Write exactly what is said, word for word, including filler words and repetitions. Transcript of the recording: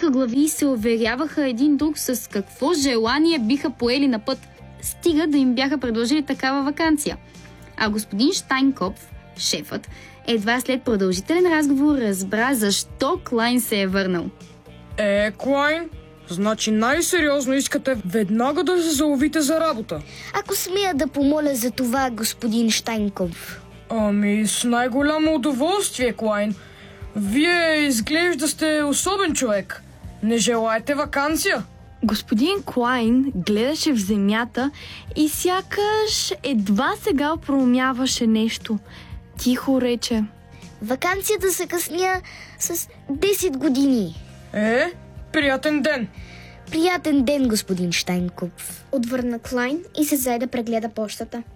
вдигаха глави и се уверяваха един друг с какво желание биха поели на път, стига да им бяха предложили такава ваканция. А господин Штайнкопф, шефът, едва след продължителен разговор разбра защо Клайн се е върнал. Е, Клайн, значи най-сериозно искате веднага да се заловите за работа. Ако смея да помоля за това, господин Штайнкопф. Ами, с най-голямо удоволствие, Клайн. Вие изглежда сте особен човек. Не желаете ваканция? Господин Клайн гледаше в земята и сякаш едва сега проумяваше нещо. Тихо рече: Ваканцията се късня с десет години. Е, приятен ден. Приятен ден, господин Штайнкопф. Отвърна Клайн и се зае да прегледа пощата.